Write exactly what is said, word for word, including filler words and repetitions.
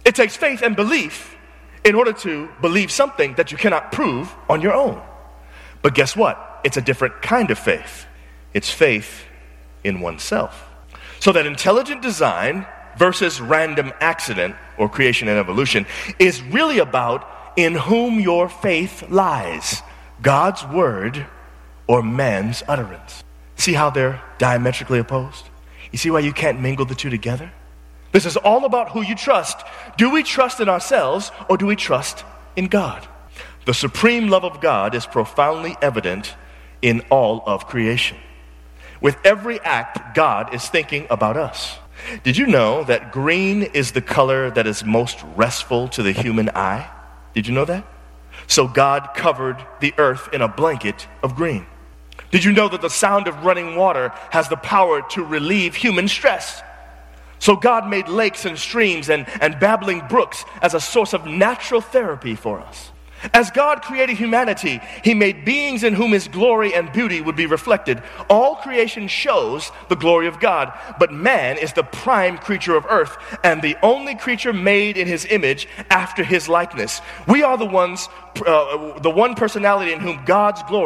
It takes faith and belief in order to believe something that you cannot prove on your own. But guess what? It's a different kind of faith. It's faith in oneself. So that intelligent design versus random accident or creation and evolution is really about in whom your faith lies, God's word or man's utterance. See how they're diametrically opposed? You see why you can't mingle the two together? This is all about who you trust. Do we trust in ourselves or do we trust in God? The supreme love of God is profoundly evident in all of creation. With every act, God is thinking about us. Did you know that green is the color that is most restful to the human eye? Did you know that? So God covered the earth in a blanket of green. Did you know that the sound of running water has the power to relieve human stress? So God made lakes and streams and, and babbling brooks as a source of natural therapy for us. As God created humanity, he made beings in whom his glory and beauty would be reflected. All creation shows the glory of God, but man is the prime creature of earth and the only creature made in his image after his likeness. We are the ones, uh, the one personality in whom God's glory